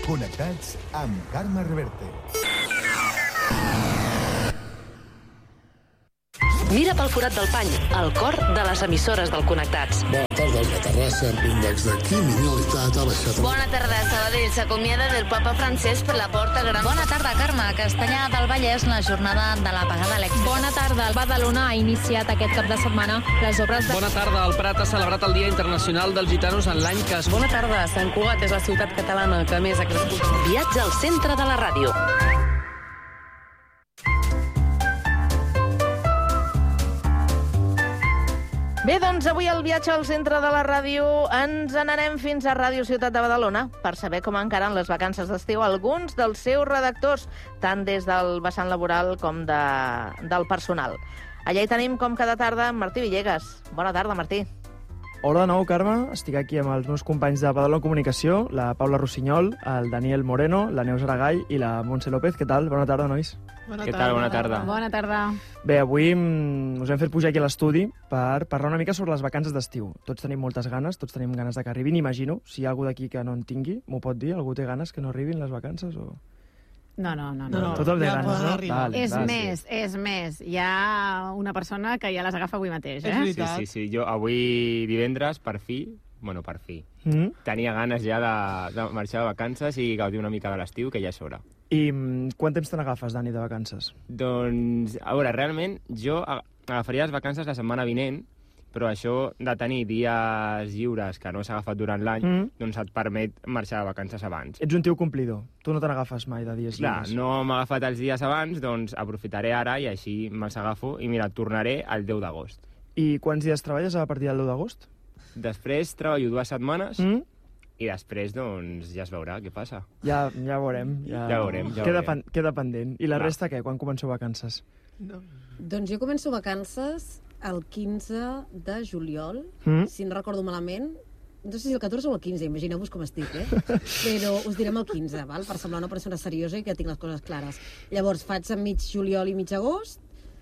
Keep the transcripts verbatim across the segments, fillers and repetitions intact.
Connectats amb Carme Reverte. Mira pel forat del pany, el cor de les emissores del Connectats. Bona tarda, el Terrassa, l'índex de criminalitat ha baixat. Bona tarda, Sabadell s'acomiada del papa francès per la porta gran. Bona tarda, Carme. Castellà del Vallès, la jornada de l'apagada elèctrica. Bona tarda, el Badalona ha iniciat aquest cap de setmana les obres de... Bona tarda, el Prat ha celebrat el Dia Internacional dels Gitanos en l'any que es... Bona tarda, Sant Cugat és la ciutat catalana que més ha crescut. Viatge al centre de la ràdio. Bé, doncs avui al viatge al centre de la ràdio ens n'anem fins a Ràdio Ciutat de Badalona per saber com encaren les vacances d'estiu alguns dels seus redactors, tant des del vessant laboral com de, del personal. Allà hi tenim, com cada tarda, Martí Villegas. Bona tarda, Martí. Hola de nou, Carme. Estic aquí amb els meus companys de Badalona Comunicació, la Paula Rossinyol, el Daniel Moreno, la Neus Aragall i la Montse López. Què tal? Bona tarda, nois. Bona Què tarda. tal? Bona tarda. Bona tarda. Bé, avui mm, us hem fet pujar aquí a l'estudi per parlar una mica sobre les vacances d'estiu. Tots tenim moltes ganes, tots tenim ganes de que arribin. Imagino, si hi ha algú d'aquí que no en tingui, m'ho pot dir? Algú té ganes que no arribin les vacances o...? No, no, no. No, no. Tothom té ja ganes, poden no? arribar. Vale, És vale. més, és més. Hi ha una persona que ja les agafa avui mateix, És eh? veritat. Sí, sí, sí. Jo avui divendres, per fi, bueno, per fi, Mm? tenia ganes ja de, de marxar de vacances i gaudir una mica de l'estiu, que ja és hora. I mm, quant temps te n'agafes, Dani, de vacances? Doncs, a veure, realment, jo a- agafaria les vacances la setmana vinent, però això de tenir dies lliures que no s'ha agafat durant l'any, Mm? doncs et permet marxar de vacances abans. Ets un tio complidor. Tu no te n'agafes mai de dies Clar, lliures. no m'he agafat els dies abans, doncs aprofitaré ara i així me'ls agafo i mira, tornaré el deu d'agost. I quants dies treballes a partir del deu d'agost? Després treballo dues setmanes Mm? i després, doncs, ja es veurà què passa. Ja, ja veurem. Ja, Ja veurem, ja queda, veurem. pen, queda pendent. I la Clar. resta què? Quan comenceu vacances? No. Doncs jo començo vacances el quinze de juliol, Mm? si no recordo malament. No sé si el catorze o el quinze, imagineu-vos com estic, eh? Però us direm el quinze, val? Per semblar una persona seriosa i que tinc les coses clares. Llavors faig a mig juliol i mig agost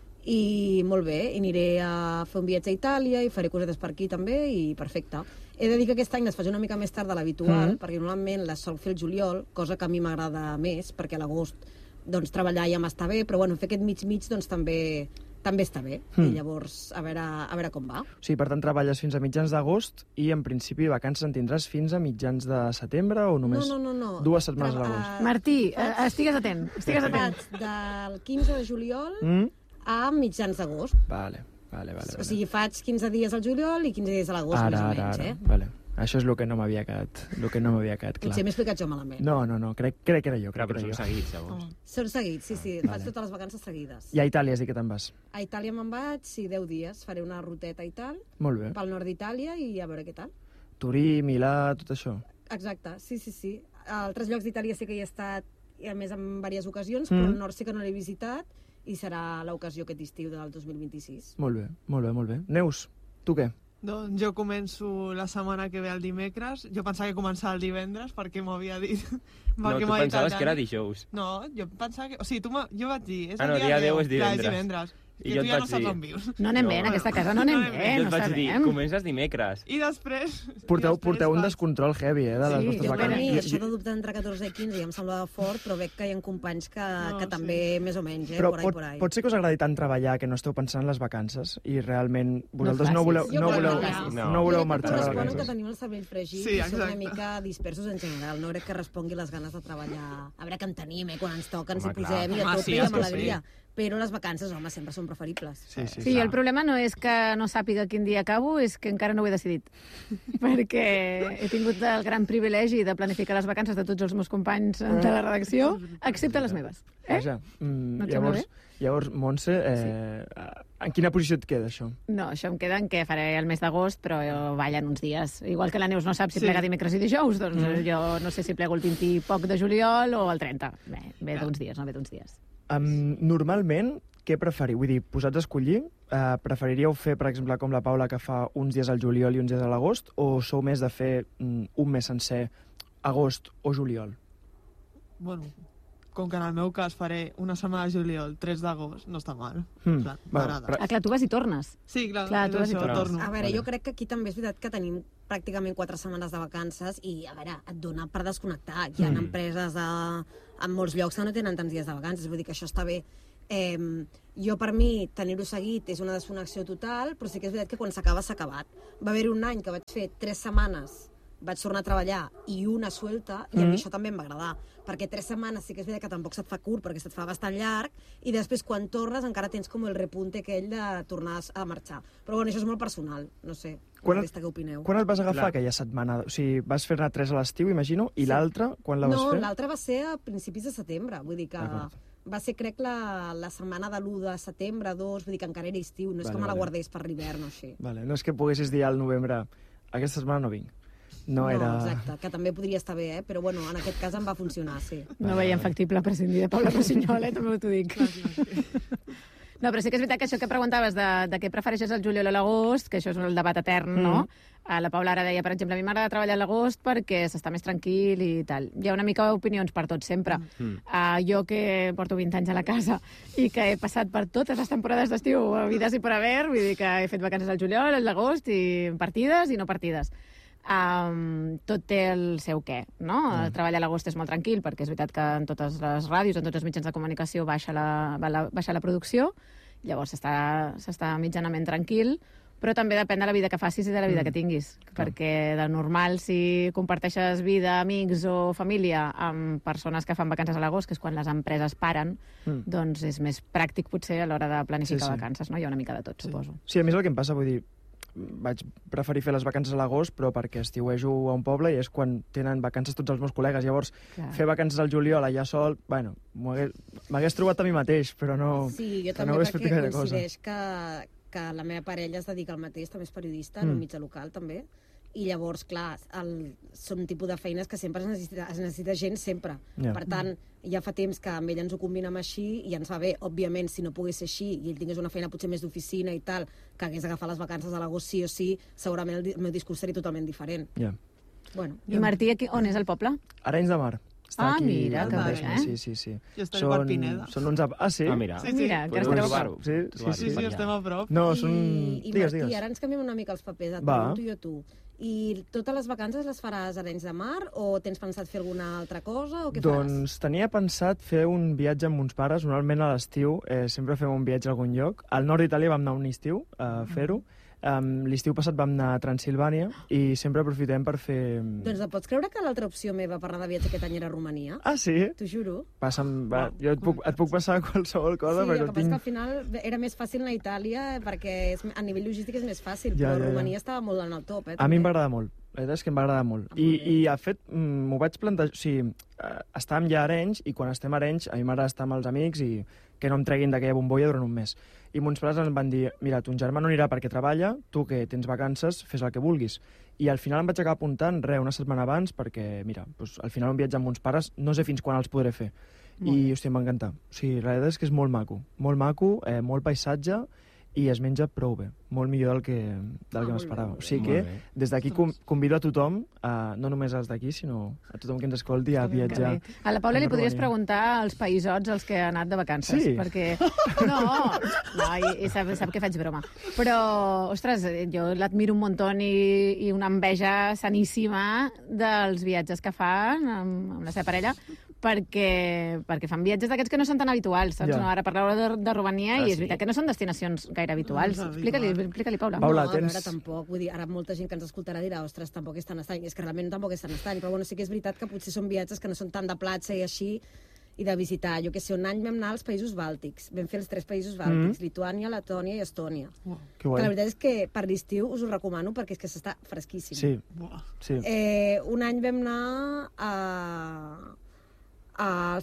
i molt bé, i aniré a fer un viatge a Itàlia i faré cosetes per aquí també i perfecte. He de dir que aquest any les faig una mica més tard de l'habitual, Mm. perquè normalment les sol fer el juliol, cosa que a mi m'agrada més, perquè a l'agost doncs, treballar ja m'està bé, però bueno, fer aquest mig-mig doncs, també també està bé. Mm. I llavors, a veure, a veure com va. O sigui, per tant, treballes fins a mitjans d'agost i, en principi, vacances en tindràs fins a mitjans de setembre o només No, no, no, no. dues setmanes a Tra- l'agost? eh, Martí, eh, faig- estigues atent. Estigues atent. Faig del quinze de juliol Mm? a mitjans d'agost. Vale, vale, vale. O vale. sigui, faig quinze dies al juliol i quinze dies a l'agost, Ara, més o ara, menys, ara. eh? Vale. Això és el que no m'havia quedat, el que no m'havia quedat clar. Potser m'he explicat jo malament. No, no, no, crec, crec que era jo. Clar, Crec però que era són jo. seguits, llavors. Són seguits, sí, sí. Vale. Faig totes les vacances seguides. I a Itàlia has dit que te'n vas. A Itàlia me'n vaig, sí, deu dies. Faré una ruteta i tal, Molt bé. pel nord d'Itàlia i a veure què tal. Turí, Milà, tot això. Exacte, sí, sí, sí. A altres llocs d'Itàlia sí que hi he estat, i a més en diverses ocasions, Mm. però el nord sí que no l'he visitat i serà l'ocasió aquest estiu del dos mil vint-i-sis. Molt bé, molt bé, molt bé. Neus, tu què? Doncs jo començo la setmana que ve el dimecres. Jo pensava que començava el divendres perquè m'havia dit... No, perquè tu m'ha dit pensaves el que era Dani. dijous. No, jo pensava que... O sigui, tu m'ha- jo vaig dir... És Ah, el no, dia deu és Clar, divendres. és divendres. I Que jo tu et ja no vaig saps dir- on vius. No anem bé, en No. aquesta casa no anem No anem bé, bé. Jo no et vaig dir, sabem. comences dimecres. I després... Porteu, i després porteu un vaig- descontrol heavy, eh, de les Sí, vostres Jo per vacances. mi, Jo- això de dubtar entre catorze i quinze ja em semblava fort, però veig que hi ha companys que, No, que sí. també més o menys, eh, Però por ahí, pot, por ahí. pot ser que us agradi tant treballar que no esteu pensant en les vacances i realment vosaltres facis. no, voleu, Jo no, crec voleu, que no. no, No. voleu Jo crec que marxar de correspon que vacances. tenim el cervell fregit Sí, i som una exacte. mica dispersos en general. No crec que respongui les ganes de treballar. A veure que en tenim, eh? Quan ens toquen, ens Home, hi clar. posem i a Home, tope sí, i amb sí, sí. alegria. Però les vacances, home, sempre són preferibles. Sí, sí, Sí, el problema no és que no sàpiga quin dia acabo, és que encara no ho he decidit. Perquè he tingut el gran privilegi de planificar les vacances de tots els meus companys de la redacció, excepte les meves. Eh? Vaja, mm, No et sembla llavors, llavors, Montse, eh, en quina posició et queda això? No, això em queda en què faré el mes d'agost, però jo ballen uns dies. Igual que la Neus no sap si Sí. plega dimecres i dijous, doncs Mm. jo no sé si plego el vint i poc de juliol o el trenta. Bé, ve d'uns dies, no ve d'uns dies. Um, normalment, què preferiu? Vull dir, posats a escollir, eh, preferiríeu fer, per exemple, com la Paula, que fa uns dies al juliol i uns dies a l'agost, o sou més de fer mm, un mes sencer, agost o juliol? Bueno, com que en el meu cas faré una setmana de juliol, tres d'agost, no està mal. Mm, En plan, bueno, m'agrada. però- Ah, clar, tu vas i tornes. Sí, clar, Clar, és tu vas i això, tornes. torno. A veure, jo crec que aquí també és veritat que tenim pràcticament quatre setmanes de vacances i, a veure, et dona per desconnectar. Hi ha Mm. empreses de, en molts llocs que no tenen tants dies de vacances, vull dir que això està bé. Eh, jo, per mi, tenir-ho seguit és una desconnexió total, però sí que és veritat que quan s'acaba, s'ha acabat. Va haver un any que vaig fer tres setmanes, vaig tornar a treballar i una suelta, i a mi Mm. això també em va agradar, perquè tres setmanes sí que és veritat que tampoc se't fa curt, perquè se't fa bastant llarg, i després quan tornes encara tens com el repunte aquell de tornar a marxar. Però bueno, això és molt personal, no sé, Quan la et- resta què opineu. Quan et vas agafar Clar. aquella setmana? O sigui, vas fer-ne tres a l'estiu, imagino, i Sí. l'altra, quan la vas No, fer? l'altra va ser a principis de setembre, vull dir que D'acord. va ser, crec, la, la setmana de l'u de setembre, dos, vull dir que encara era estiu, no és Vale, que me la vale. guardés per l'hivern o així. Vale, no és que poguessis dir al novembre aquesta setmana no vinc. No, era... exacte, que també podria estar bé, eh? Però bueno, en aquest cas em va funcionar, sí. No veiem factible prescindir de Paula Rossinyol, eh? També t'ho dic. No, però sí que és veritat que això que preguntaves de, de què prefereixes el juliol o l'agost, que això és el debat etern, no? Mm. La Paula ara deia, per exemple, a mi m'agrada treballar a l'agost perquè s'està més tranquil i tal. Hi ha una mica opinions per tot, sempre. Mm. Uh, jo que porto vint anys a la casa i que he passat per totes les temporades d'estiu, vides i per haver, vull dir que he fet vacances al juliol, a l'agost, i partides i no partides. Um, tot té el seu què, no? El treball a l'agost és molt tranquil, perquè és veritat que en totes les ràdios, en tots els mitjans de comunicació baixa la, la, baixa la producció, llavors s'està s'està mitjanament tranquil, però també depèn de la vida que facis i de la vida Mm. que tinguis, perquè de normal, si comparteixes vida, amics o família amb persones que fan vacances a l'agost, que és quan les empreses paren, Mm. doncs és més pràctic potser a l'hora de planificar Sí, sí. vacances, no? Hi ha una mica de tot, suposo. Sí, a mi és el que em passa, vull dir, vaig preferir fer les vacances a l'agost, però perquè estiuejo a un poble i és quan tenen vacances tots els meus col·legues. Llavors, Clar. fer vacances al juliol allà sol, bueno, m'ho hagués- m'hagués trobat a mi mateix, però no, Sí, jo que també, no hagués fet perquè gaire cosa. coincideix que, que la meva parella es dedica al mateix, també és periodista, en un Mm. mitjà local, també, i llavors, clar, el, són un tipus de feines que sempre es necessita, es necessita gent sempre. Ja. Per tant, ja fa temps que amb ell ens ho combinem així i ens va bé. Òbviament, si no pogués ser així i ell tingués una feina potser més d'oficina i tal, que hagués d'agafar les vacances a l'agost sí o sí, segurament el, di- el meu discurs seria totalment diferent. Ja. Bueno. I Martí, aquí, on és el poble? Arenys de Mar. Està Ah, aquí mira, que al bé, Baix, eh? Sí, sí, sí. Jo estaré per Pineda. Són uns... ap- Ah, sí? Ah, mira. Sí, sí. Mira, encara Podeu estareu... trobar-ho. Sí, sí, Trobar-ho Sí, sí, per allà. estem a prop. No, I, són... i Digues, Martí, digues. ara ens canviem una mica els papers, et Va. pregunto jo a tu. I totes les vacances les faràs a Arenys de Mar o tens pensat fer alguna altra cosa o què faràs? Doncs tenia pensat fer un viatge amb mons pares. Normalment a l'estiu eh, sempre fem un viatge a algun lloc. Al nord d'Itàlia vam anar un estiu a fer-ho. Um, L'estiu passat vam anar a Transilvània i sempre aprofitem per fer... Doncs et pots creure que l'altra opció meva per anar de viatge aquest any era Romania? Ah, sí? T'ho juro. Passa'm, va, jo et puc, et puc passar qualsevol cosa, Sí, perquè el que ho passa és que tinc... al final era més fàcil anar a Itàlia perquè és, a nivell logístic és més fàcil, Ja, però ja, ja. Romania estava molt en el top. Eh, A mi em també. va agradar molt. La veritat és que em va agradar molt. I, i de fet, mm, m'ho vaig plantejar... O sigui, eh, estàvem ja a Arenys i quan estem a Arenys a mi m'agrada estar amb els amics i que no em treguin d'aquella bombolla durant un mes. I mons pares ens van dir, mira, ton germà no anirà perquè treballa, tu que tens vacances, fes el que vulguis. I al final em vaig acabar apuntant, res, una setmana abans, perquè, mira, doncs, al final un viatge amb mons pares no sé fins quan els podré fer. Molt I, hòstia, em va encantar. O sigui, la veritat és que és molt maco. Molt maco, eh, molt paisatge i es menja prou bé. Molt millor del que, del Ah, que molt m'esperava. bé, O sigui molt que, bé. des d'aquí com, convido a tothom, uh, no només als d'aquí, sinó a tothom que ens escolti, a Que viatjar. bé. A la Paula li a podries Romania. preguntar als païsots als que ha anat de vacances. Sí? Perquè... No, no i, i sap, sap que faig broma. Però, ostres, jo l'admiro un muntó i, i una enveja saníssima dels viatges que fan amb, amb la seva parella, perquè, perquè fan viatges d'aquests que no són tan habituals, saps? Ja. No, ara parlàveu de, de Romania Ah, i és sí? veritat que no són destinacions gaire habituals. No, és Explica-li, habitual. explica-li, Paula. Paula, no, a tens- veure, tampoc. Vull dir, ara molta gent que ens escoltarà dirà, ostres, tampoc és tan estrany. És que realment tampoc és tan estrany, però bueno, sí que és veritat que potser són viatges que no són tan de platja i així, i de visitar. Jo que sé, un any vam anar als països bàltics. Vam fer els tres països bàltics, Mm. Lituània, Letònia i Estònia. Uau. Que Que la guai. veritat és que per l'estiu us ho recomano perquè és que s'està fresquíssim. Sí, Buah. sí. Eh, un any vam anar a, a,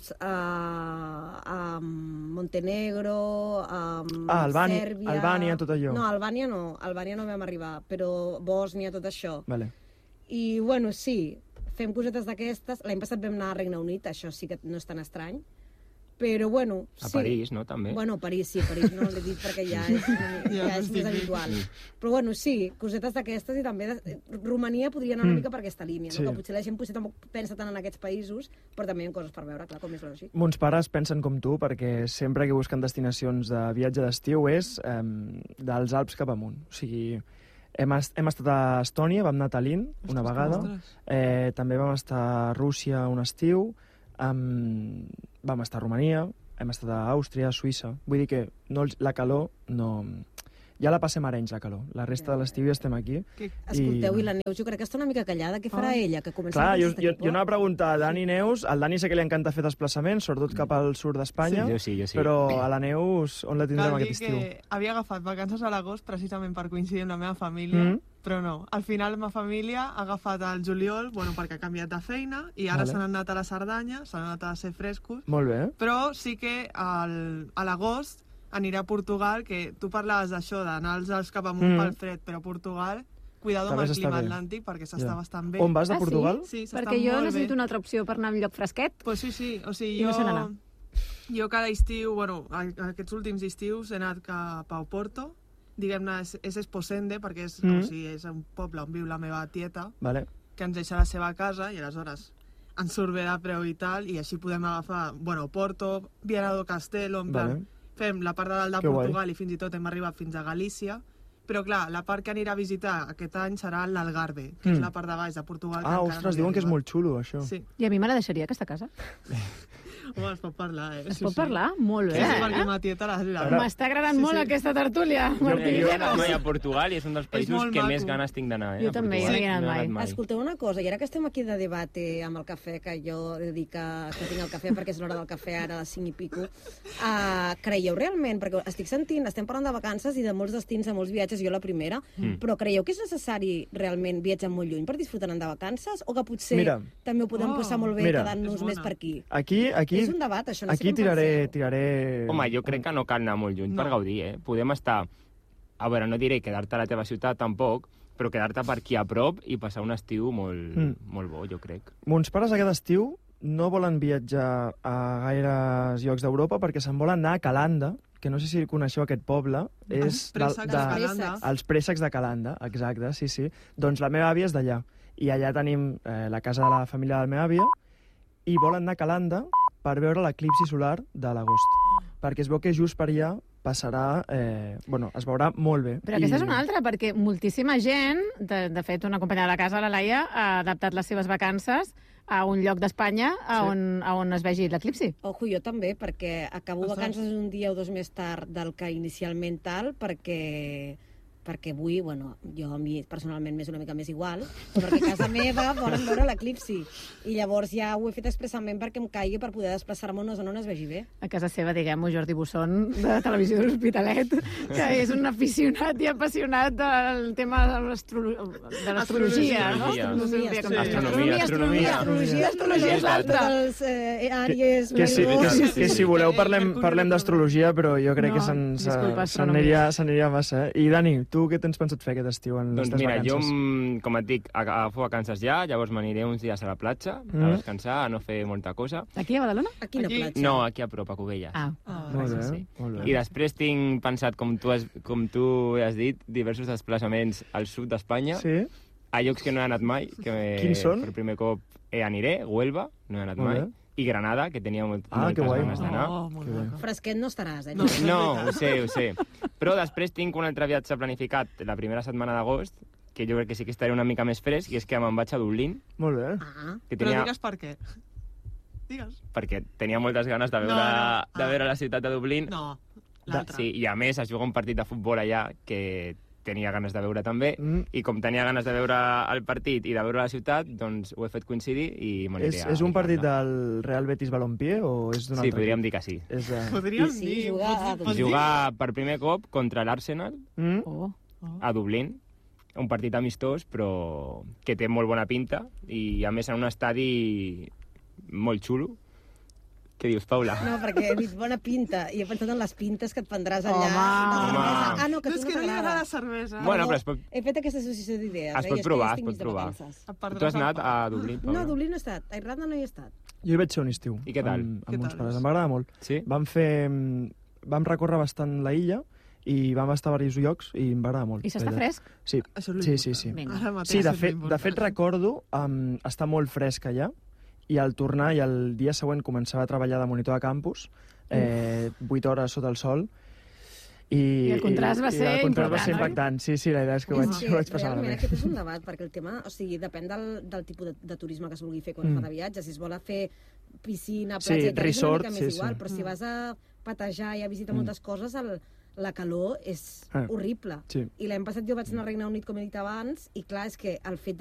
a, a Montenegro, a Ah, Albània- Sèrbia... Albània, tot allò. No, Albània no, Albània no vam arribar, però Bòsnia, tot això. Vale. I, bueno, sí, fem cosetes d'aquestes. L'any passat vam anar a Regne Unit, això sí que no és tan estrany. Però, bueno, A sí. París, no, també? Bueno, París, sí, París no l'he dit perquè ja és, ja Ja és és més típic. habitual. Però, bueno, sí, cosetes d'aquestes i també... De... Romania podria anar una Mm. mica per aquesta línia, no? Sí. Que potser la gent potser tampoc pensa tant en aquests països, però també hi ha coses per veure, clar, com és lògic. Mons pares pensen com tu, perquè sempre que busquen destinacions de viatge d'estiu és eh, dels Alps cap amunt. O sigui, Hem, est hem estat a Estònia, vam anar a Tallinn una Ostres, vegada. ostres. Eh, també vam estar a Rússia un estiu. Um, vam estar a Romania. Hem estat a Àustria, a Suïssa. Vull dir que no, la calor no... Ja la passem arenys, la calor. La resta de l'estiu ja estem aquí. Escolteu, i la Neus jo crec que està una mica callada. Què farà ella? Que comença Clar, a jo, tenir jo, por? jo anava a preguntar a Dani Neus. Al Dani sé que li encanta fer desplaçaments, sobretot cap al sud d'Espanya. Sí, jo sí, jo sí. Però a la Neus, on la tindrem Cal dir aquest estiu? que havia agafat vacances a l'agost precisament per coincidir amb la meva família, Mm. però no. Al final la meva família ha agafat el juliol, bueno, perquè ha canviat de feina, i ara Vale. s'han anat a la Cerdanya, s'han anat a ser frescos, Molt bé. però sí que al, a l'agost aniré a Portugal, que tu parlaves d'això, d'anar als Alps cap amunt Mm. pel fred, però Portugal, cuidado amb També el s'està clima bé. atlàntic, perquè s'està Ja. bastant bé. On vas, de Ah, sí? Portugal? Sí, s'està Perquè jo molt necessito bé. una altra opció per anar a un lloc fresquet. Pues sí, sí, o sigui, I jo... no sé on anar. Jo cada estiu, bueno, a- aquests últims estius he anat cap a Oporto, diguem-ne, és, és Esposende, perquè és, Mm. o sigui, és un poble on viu la meva tieta, Vale. que ens deixa la seva casa, i aleshores ens surt bé de preu i tal, i així podem agafar, bueno, Oporto, Viana do Castelo, en plan, Vale. fem la part de dalt de Que guai. Portugal i fins i tot hem arribat fins a Galícia, però clar, la part que anirà a visitar aquest any serà l'Algarve, que Mm. és la part de baix de Portugal. que Ah, encara ostres, no hi he diuen que és arribat. molt xulo, això. Sí. I a mi me la deixaria, aquesta casa. Home, es pot parlar, eh? Es Sí, pot sí. parlar? Molt bé. Sí, sí, eh? perquè ma tieta la... la... M'està agradant molt aquesta tertúlia, Jo, Martí. jo he anat mai a Portugal i és un dels països molt que maco. més ganes tinc d'anar. Eh, Jo a també, Portugal. jo no hi he anat mai. Escolteu una cosa, i ara que estem aquí de debate amb el cafè, que jo he dit que, que tinc el cafè perquè és l'hora del cafè ara a les cinc i pico, uh, creieu realment, perquè estic sentint, estem parlant de vacances i de molts destins, de molts viatges, jo la primera, Mm. però creieu que és necessari realment viatjar molt lluny per disfrutar de vacances o que potser Mira. també ho podem Oh. passar molt bé Mira. quedant-nos És bona. més per aquí? Aquí, aquí, És un debat, això, no sé aquí com tiraré, penseu. tiraré... Home, jo crec que no cal anar molt lluny No. per gaudir, eh? Podem estar... A veure, no diré quedar-te a la teva ciutat, tampoc, però quedar-te per aquí a prop i passar un estiu molt, Mm. molt bo, jo crec. Mons pares aquest estiu no volen viatjar a gaires llocs d'Europa perquè se'n volen anar a Calanda, que no sé si coneixeu aquest poble. És préssecs de, de de, Calanda. els préssecs de Calanda, exacte, sí, sí. Doncs la meva àvia és d'allà. I allà tenim eh, la casa de la família de la meva àvia i volen anar a Calanda per veure l'eclipsi solar de l'agost. Perquè es veu que just per allà passarà... Eh, bueno, es veurà molt bé. Però aquesta és una altra, perquè moltíssima gent, de, de fet, una companya de la casa, la Laia, ha adaptat les seves vacances a un lloc d'Espanya a, Sí. on, a on es vegi l'eclipsi. Ojo, jo també, perquè acabo Ostres. vacances un dia o dos més tard del que inicialment tal, perquè perquè vull, bueno, jo a mi personalment m'és una mica més igual, però perquè a casa meva volen veure l'eclipsi. I llavors ja ho he fet expressament perquè em caigui per poder desplaçar-me a una zona on es vegi bé. A casa seva, diguem-ho, Jordi Busson, de Televisió de l'Hospitalet, que és un aficionat i apassionat del tema de l'astrolo- de l'astrologia, no? Astrologia. No sé com Sí. dir-ho. Astronomia, astronomia. Astrologia, astrologia és l'altra. Dels eh, Àries, Que si, que, Virgos. si, que si voleu parlem, parlem d'astrologia, però jo crec No, que se'n- se- disculpa, s'aniria s'aniria massa. Eh? I Dani, tu què tens pensat fer aquest estiu en les Doncs teves mira, jo, vacances? mm, com et dic, agafo vacances ja, llavors m'aniré uns dies a la platja, Mm. a descansar, a no fer molta cosa. Aquí a Badalona? A quina Aquí- platja? No, aquí a prop, a Cubelles. Ah. Ah, Molt bé, sí. molt bé. I després tinc pensat, com tu has, com tu has dit, diversos desplaçaments al sud d'Espanya, Sí? a llocs que no he anat mai, que Quins són? per primer cop eh, aniré, Huelva, no he anat Molt mai, bé. i Granada, que tenia molt, Ah, moltes que guai. ganes d'anar. Oh, molt Que bé. maco. Fresquet no estaràs, eh? No. No, ho sé, ho sé. Però després tinc un altre viatge planificat la primera setmana d'agost, que jo crec que sí que estaré una mica més fresc, i és que me'n vaig a Dublín, Molt bé. Ah, que Però tenia, digues per què. Digues. perquè tenia moltes ganes de veure, No, no. de Ah. veure la ciutat de Dublín. No, l'altra. Sí, i a més es juga un partit de futbol allà que tenia ganes de veure també, Mm. i com tenia ganes de veure el partit i de veure la ciutat, doncs ho he fet coincidir i m'aniré És, a és un partit Irlanda. del Real Betis Balompié o és d'un Sí, altre podríem equip? dir que sí. És de... Podríem Sí, dir... jugar pots dir- a pots dir- Jugar per primer cop contra l'Arsenal Mm? Oh. a Dublín, un partit amistós, però que té molt bona pinta, i a més en un estadi molt xulo. Què dius, Paula? no, perquè he dit bona pinta i he pensat en les pintes que et prendràs allà. Home. de cervesa. Home. Ah, no, que No, tu és no que no li t'agrada. agrada la cervesa. Bueno, Perdó, però es pot, He fet aquesta associació d'idees. es eh? pot I és que provar, jo es estic pot mig de provar. vacances. Et perdràs Tu has el anat pa. a Dublín, No, Paula? a Dublín no he estat. A Irlanda no hi he estat. Jo hi vaig ser un estiu. I què tal? Amb, Què amb uns tal pares. és? Em va agradar molt. Sí? Vam fer... mm, Vam recórrer bastant la illa i vam estar a diversos llocs i em va agradar molt. I s'està la veritat. fresc? Sí, Això és sí, sí. sí. Vinga. Ara mateix Sí, de és fet, de l'important. fet recordo um, estar molt fresc allà i al tornar i el dia següent començava a treballar de monitor de campus, eh, vuit hores sota el sol, I, I el contrast va i, ser i el contrast va ser impactant, impactant. Sí, sí, la idea és que ho vaig, que ho vaig passar realment malament. aquest és un debat, perquè el tema, o sigui, depèn del, del tipus de, de turisme que es vulgui fer quan Mm. mm. fa de viatge. Si es vol fer piscina, Sí, platja, i tal, resort, és una mica sí, més igual, sí. però si Mm. vas a patejar i a visitar Mm. moltes coses, el, la calor és Ah. horrible. Sí. I l'any passat jo vaig anar al Regne Unit, com he dit abans, i clar, és que el fet